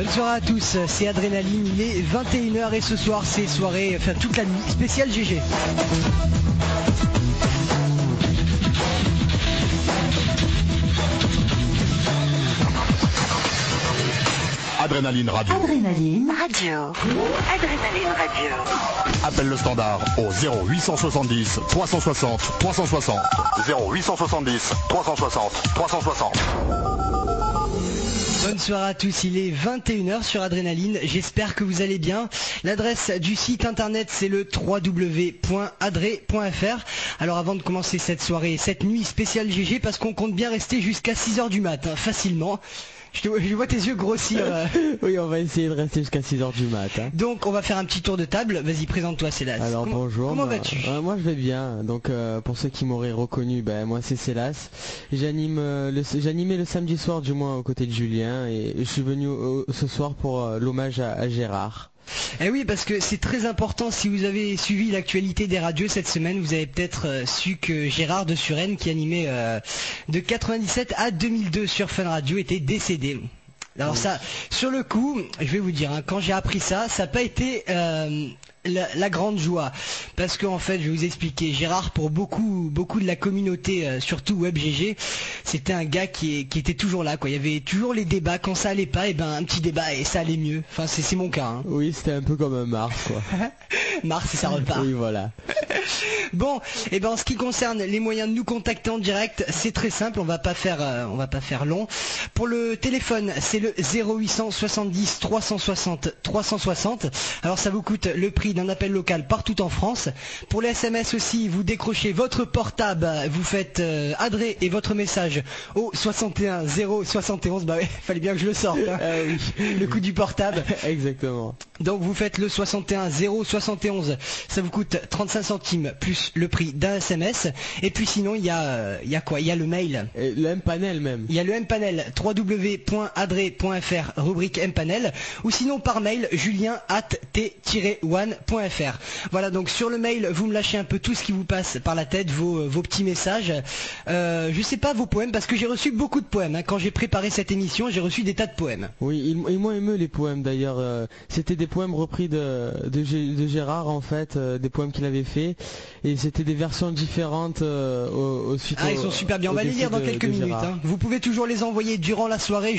Bonne soirée à tous, c'est Adrénaline, il est 21 h et ce soir c'est soirée, enfin toute la nuit, spéciale GG. Adrénaline Radio. Adrénaline Radio. Adrénaline Radio. Appelle le standard au 0870 360 360. 0870 360 360. Bonne soirée à tous, il est 21 h sur Adrénaline, j'espère que vous allez bien. L'adresse du site internet c'est le www.adré.fr. Alors avant de commencer cette soirée, cette nuit spéciale GG, parce qu'on compte bien rester jusqu'à 6 h du mat, facilement. Je vois tes yeux grossir. Oui, on va essayer de rester jusqu'à 6 h du mat. Donc on va faire un petit tour de table. Vas-y, présente-toi, Célas. Alors bonjour. Comment vas-tu? Moi je vais bien. Donc pour ceux qui m'auraient reconnu, moi c'est Célas. J'animais le samedi soir du moins aux côtés de Julien et je suis venu ce soir pour l'hommage à Gérard. Eh oui, parce que c'est très important. Si vous avez suivi l'actualité des radios cette semaine, vous avez peut-être su que Gérard de Suresnes, qui animait de 97 à 2002 sur Fun Radio, était décédé. Alors ça, sur le coup, je vais vous dire, quand j'ai appris ça n'a pas été la grande joie, parce qu'en fait, je vais vous expliquer, Gérard, pour beaucoup de la communauté, surtout WebGG, c'était un gars qui était toujours là, quoi. Il y avait toujours les débats, quand ça allait pas, un petit débat et ça allait mieux. Enfin, c'est mon cas. Oui, c'était un peu comme un Mars, quoi. Mars et ça repart. Oui, voilà. Bon, en ce qui concerne les moyens de nous contacter en direct, c'est très simple, on va pas faire long. Pour le téléphone, c'est le 0870 360 360. Alors ça vous coûte le prix d'un appel local partout en France. Pour les SMS aussi, vous décrochez votre portable, vous faites Adré et votre message au 61 071. Bah ouais, fallait bien que je le sorte. Oui. Le coup du portable. Exactement. Donc vous faites le 61 071, ça vous coûte 35 centimes plus le prix d'un SMS. Et puis sinon il y a quoi? Il y a le mail. Et le M-Panel même. Il y a le M-Panel, www.adré.fr, rubrique M-Panel. Ou sinon par mail, julien@t-one.fr. Voilà, donc sur le mail, vous me lâchez un peu tout ce qui vous passe par la tête, vos petits messages. Je sais pas vos poèmes, parce que j'ai reçu beaucoup de poèmes. Quand j'ai préparé cette émission, j'ai reçu des tas de poèmes. Oui, ils m'ont ému les poèmes d'ailleurs. C'était des poèmes repris de Gérard en fait, des poèmes qu'il avait fait. Et c'était des versions différentes ils sont super bien, on va les lire dans quelques minutes. Vous pouvez toujours les envoyer durant la soirée,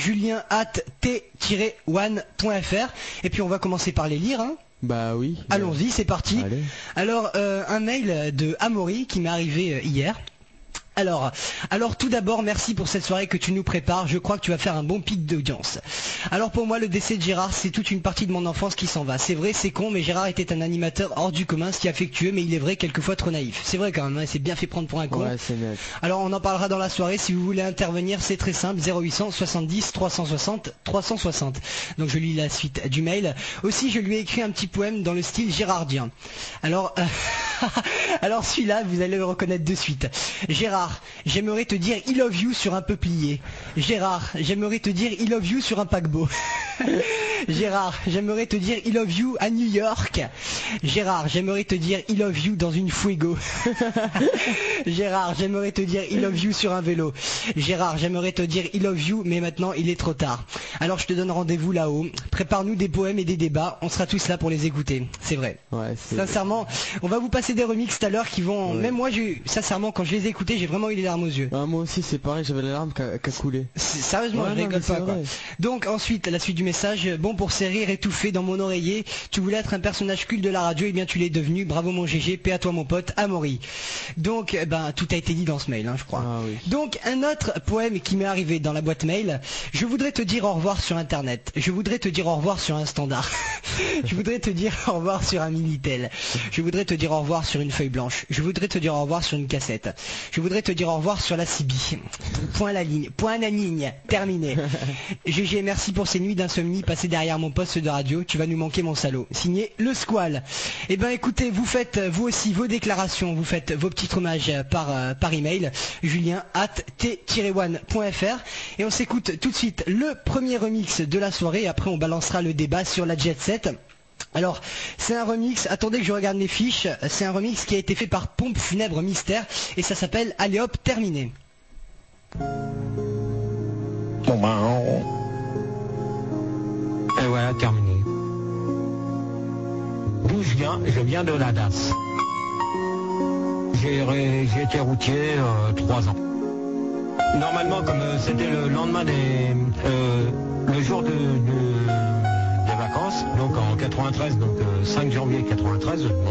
julien@t-one.fr. Et puis on va commencer par les lire. Bah oui. Allons-y, c'est parti. Allez. Alors, un mail de Amaury qui m'est arrivé hier. Alors tout d'abord, merci pour cette soirée que tu nous prépares, je crois que tu vas faire un bon pic d'audience. Alors pour moi, le décès de Gérard, c'est toute une partie de mon enfance qui s'en va. C'est vrai, c'est con, mais Gérard était un animateur hors du commun, si affectueux, mais il est vrai, quelquequefois trop naïf. C'est vrai quand même, il s'est bien fait prendre pour un con. Ouais, c'est net. Alors on en parlera dans la soirée, si vous voulez intervenir, c'est très simple, 0870 360 360. Donc je lis la suite du mail. Aussi, je lui ai écrit un petit poème dans le style gérardien. Alors, alors celui-là, vous allez le reconnaître de suite. Gérard, j'aimerais te dire I love you sur un peuplier. Gérard, j'aimerais te dire I love you sur un paquebot. Gérard, j'aimerais te dire I love you à New York. Gérard, j'aimerais te dire I love you dans une Fuego. Gérard, j'aimerais te dire I love you sur un vélo. Gérard, j'aimerais te dire I love you, mais maintenant il est trop tard. Alors je te donne rendez-vous là-haut. Prépare-nous des poèmes et des débats, on sera tous là pour les écouter. C'est vrai. Ouais, sincèrement, on va vous passer des remixes tout à l'heure qui vont... Ouais. Même moi, sincèrement, quand je les ai écoutés, j'ai vraiment eu les larmes aux yeux. Moi aussi, c'est pareil, j'avais les larmes qui a coulé. Sérieusement, je rigole pas, quoi. Donc ensuite, la suite du message. Bon, pour ces rires étouffés dans mon oreiller, tu voulais être un personnage culte de la radio, et bien tu l'es devenu. Bravo mon GG, paix à toi mon pote, Amaury. Donc, tout a été dit dans ce mail, je crois. Ah, oui. Donc, un autre poème qui m'est arrivé dans la boîte mail. Je voudrais te dire au revoir sur Internet. Je voudrais te dire au revoir sur un standard. Je voudrais te dire au revoir sur un Minitel. Je voudrais te dire au revoir sur une feuille blanche. Je voudrais te dire au revoir sur une cassette. Je voudrais te dire au revoir sur la CB. Point à la ligne. Point à la ligne. Terminé. GG, merci pour ces nuits d'insomnie passées derrière mon poste de radio. Tu vas nous manquer mon salaud. Signé Le Squal. Eh ben écoutez, vous faites vous aussi vos déclarations. Vous faites vos petits hommages par email. julien@t-one.fr. Et on s'écoute tout de suite le premier remix de la soirée. Après on balancera le débat sur la Jet Set. Alors, c'est un remix, attendez que je regarde mes fiches, c'est un remix qui a été fait par Pompe Funèbre Mystère et ça s'appelle Allez hop, terminé. voilà, terminé. D'où je viens de la DAS. J'ai été routier 3 ans. Normalement, comme c'était le lendemain le jour des vacances, donc en 93, donc 5 janvier 93,